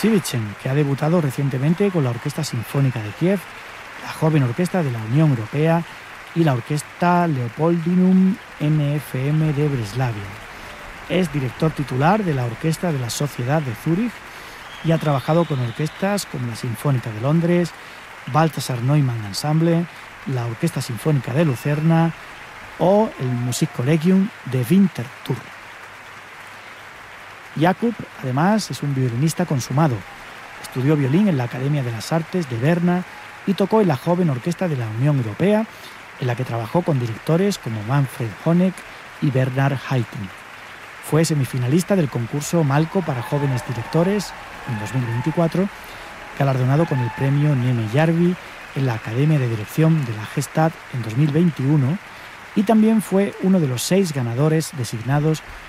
Civicen, que ha debutado recientemente con la Orquesta Sinfónica de Kiev, la Joven Orquesta de la Unión Europea y la Orquesta Leopoldinum NFM de Breslavia. Es director titular de la Orquesta de la Sociedad de Zúrich y ha trabajado con orquestas como la Sinfónica de Londres, Balthasar Neumann Ensemble, la Orquesta Sinfónica de Lucerna o el Musikkollegium de Winterthur. Jakub, además, es un violinista consumado. Estudió violín en la Academia de las Artes de Berna y tocó en la Joven Orquesta de la Unión Europea, en la que trabajó con directores como Manfred Honeck y Bernhard Haitink. Fue semifinalista del concurso Malko para jóvenes directores en 2024, galardonado con el premio Niemi Järvi en la Academia de Dirección de la Gestad en 2021 y también fue uno de los 6 ganadores designados